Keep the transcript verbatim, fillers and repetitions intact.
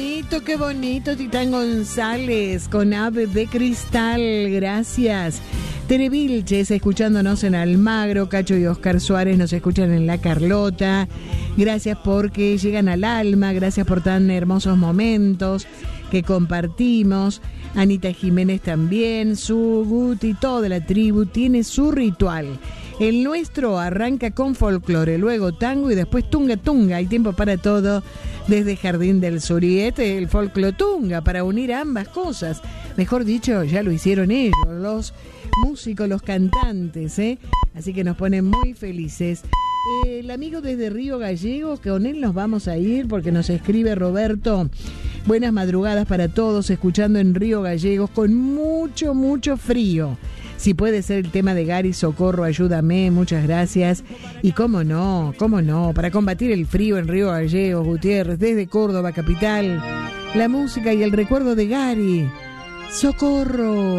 bonito, qué bonito, Titán González con Ave de Cristal, gracias. Tere Vilches escuchándonos en Almagro, Cacho y Oscar Suárez nos escuchan en La Carlota, gracias porque llegan al alma, gracias por tan hermosos momentos que compartimos. Anita Jiménez también, su Guti, toda la tribu tiene su ritual. El nuestro arranca con folclore, luego tango y después tunga tunga. Hay tiempo para todo desde Jardín del Sur. Y este el folclo tunga para unir ambas cosas. Mejor dicho, ya lo hicieron ellos, los músicos, los cantantes, ¿eh? Así que nos ponen muy felices. Eh, el amigo desde Río Gallegos, que con él nos vamos a ir porque nos escribe Roberto. Buenas madrugadas para todos, escuchando en Río Gallegos con mucho, mucho frío. Si puede ser el tema de Gary, socorro, ayúdame, muchas gracias. Y cómo no, cómo no, para combatir el frío en Río Gallegos, Gutiérrez, desde Córdoba capital, la música y el recuerdo de Gary, socorro.